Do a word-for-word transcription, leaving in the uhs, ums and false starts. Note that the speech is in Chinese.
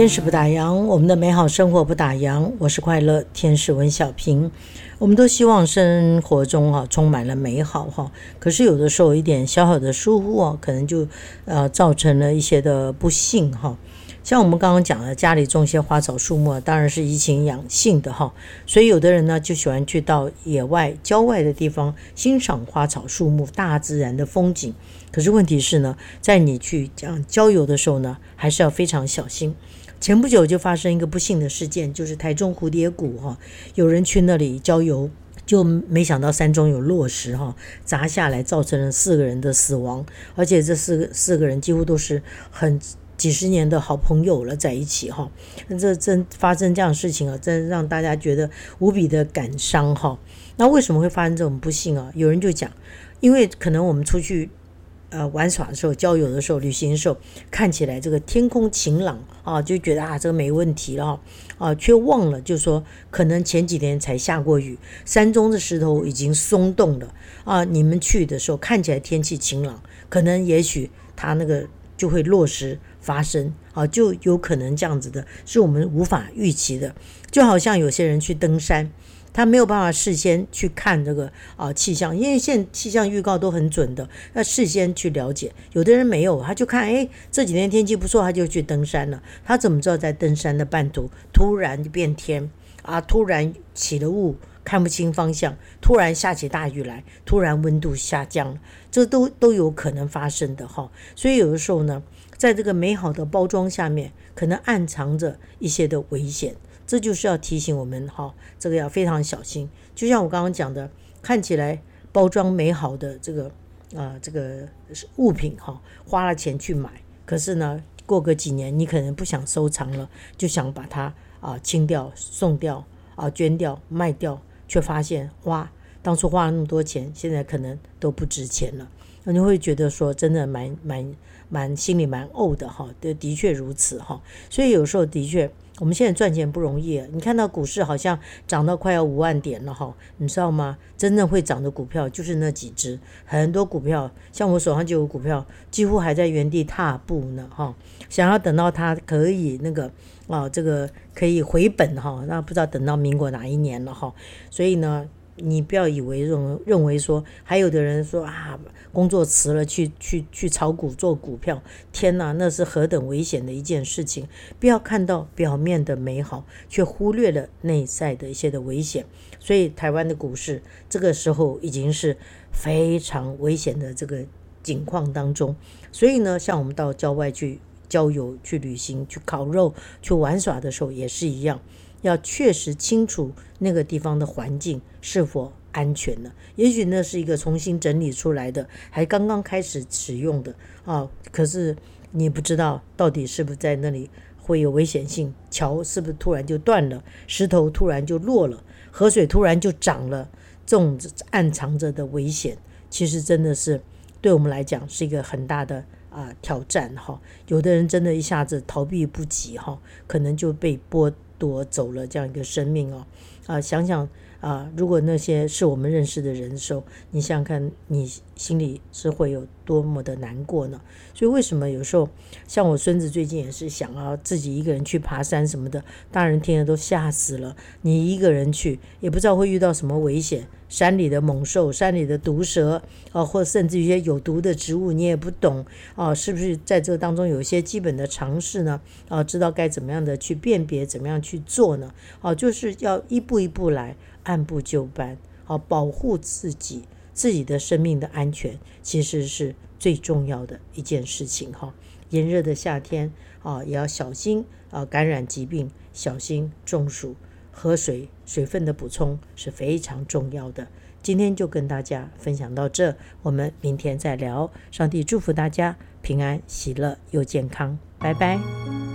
天使不打烊，我们的美好生活不打烊。我是快乐天使文小平。我们都希望生活中、啊、充满了美好、啊、可是有的时候一点小小的疏忽、啊、可能就、呃、造成了一些的不幸、啊、像我们刚刚讲的，家里种些花草树木、啊、当然是怡情养性的、啊、所以有的人呢就喜欢去到野外郊外的地方欣赏花草树木大自然的风景。可是问题是呢，在你去讲郊游的时候呢，还是要非常小心。前不久就发生一个不幸的事件，就是台中蝴蝶谷、哦、有人去那里郊游，就没想到山中有落石、哦、砸下来，造成了四个人的死亡，而且这四个四个人几乎都是很几十年的好朋友了，在一起、哦、这真发生这样的事情啊，真让大家觉得无比的感伤、哦、那为什么会发生这种不幸啊？有人就讲，因为可能我们出去呃，玩耍的时候，郊游的时候，旅行的时候，看起来这个天空晴朗啊，就觉得啊，这个没问题了啊，却忘了就说可能前几天才下过雨，山中的石头已经松动了啊。你们去的时候看起来天气晴朗，可能也许它那个就会落石发生啊，就有可能这样子的，是我们无法预期的。就好像有些人去登山，他没有办法事先去看这个啊气象，因为现在气象预告都很准的，要事先去了解。有的人没有，他就看，哎，这几天天气不错，他就去登山了。他怎么知道在登山的半途突然就变天啊，突然起了雾，看不清方向，突然下起大雨来，突然温度下降了，这都都有可能发生的哈。所以有的时候呢，在这个美好的包装下面，可能暗藏着一些的危险。这就是要提醒我们哈，这个要非常小心。就像我刚刚讲的，看起来包装美好的这个啊、呃、这个物品哈，花了钱去买，可是呢，过个几年你可能不想收藏了，就想把它啊、呃、清掉、送掉啊、呃、捐掉、卖掉，却发现哇，当初花了那么多钱，现在可能都不值钱了。你会觉得说，真的蛮蛮蛮心里蛮怄的哈，的的确如此哈。所以有时候的确。我们现在赚钱不容易，你看到股市好像涨到快要五万点了哈，你知道吗？真正会涨的股票就是那几只，很多股票像我手上就有股票，几乎还在原地踏步呢哈。想要等到它可以那个啊，这个可以回本哈，那不知道等到民国哪一年了哈。所以呢，你不要以为认认为说，还有的人说啊，工作辞了去去去炒股做股票，天哪，那是何等危险的一件事情！不要看到表面的美好，却忽略了内在的一些的危险。所以台湾的股市这个时候已经是非常危险的这个境况当中。所以呢，像我们到郊外去郊游、去旅行、去烤肉、去玩耍的时候也是一样。要确实清楚那个地方的环境是否安全呢？也许那是一个重新整理出来的，还刚刚开始使用的啊，可是你不知道到底是不是在那里会有危险性，桥是不是突然就断了，石头突然就落了，河水突然就涨了，这种暗藏着的危险，其实真的是对我们来讲是一个很大的啊挑战哈。有的人真的一下子逃避不及哈，可能就被剥夺走了这样一个生命哦，啊，想想啊，如果那些是我们认识的人的时候，你想想看，你心里是会有多么的难过呢？所以为什么有时候像我孙子最近也是想要自己一个人去爬山什么的，大人听了都吓死了。你一个人去，也不知道会遇到什么危险，山里的猛兽、山里的毒蛇啊，或甚至一些有毒的植物，你也不懂啊，是不是在这当中有一些基本的常识呢？啊，知道该怎么样的去辨别，怎么样去做呢？啊，就是要一步一步来，按部就班，好，保护自己自己的生命的安全，其实是最重要的一件事情哈。炎热的夏天啊，也要小心啊感染疾病，小心中暑。喝水，水分的补充是非常重要的。今天就跟大家分享到这，我们明天再聊。上帝祝福大家平安、喜乐又健康，拜拜。